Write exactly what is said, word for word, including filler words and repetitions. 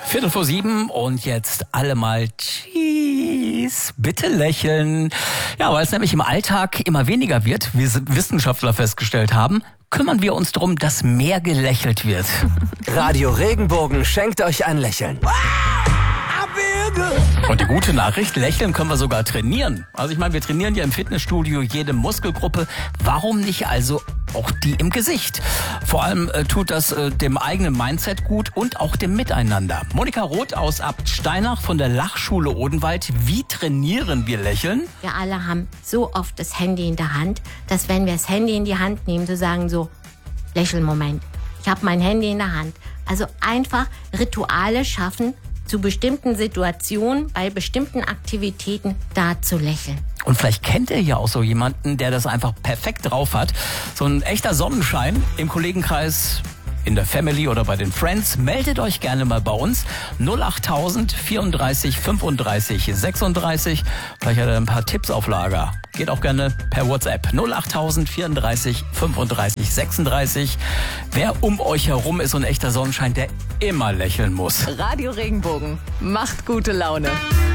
Viertel vor sieben und jetzt alle mal Cheese. Bitte lächeln. Ja, weil es nämlich im Alltag immer weniger wird, wie Wissenschaftler festgestellt haben, kümmern wir uns darum, dass mehr gelächelt wird. Radio Regenbogen schenkt euch ein Lächeln. Und die gute Nachricht, lächeln können wir sogar trainieren. Also ich meine, wir trainieren ja im Fitnessstudio jede Muskelgruppe. Warum nicht also auch die im Gesicht? Vor allem äh, tut das äh, dem eigenen Mindset gut und auch dem Miteinander. Monika Roth aus Abt Steinach von der Lachschule Odenwald. Wie trainieren wir Lächeln? Wir alle haben so oft das Handy in der Hand, dass wenn wir das Handy in die Hand nehmen, so sagen so, Lächelmoment, ich habe mein Handy in der Hand. Also einfach Rituale schaffen, zu bestimmten Situationen, bei bestimmten Aktivitäten da zu lächeln. Und vielleicht kennt ihr ja auch so jemanden, der das einfach perfekt drauf hat. So ein echter Sonnenschein im Kollegenkreis, in der Family oder bei den Friends. Meldet euch gerne mal bei uns. null achttausend vierunddreißig fünfunddreißig sechsunddreißig. Vielleicht hat er ein paar Tipps auf Lager. Geht auch gerne per WhatsApp. null achttausend vierunddreißig fünfunddreißig sechsunddreißig. Wer um euch herum ist so ein echter Sonnenschein, der immer lächeln muss. Radio Regenbogen macht gute Laune.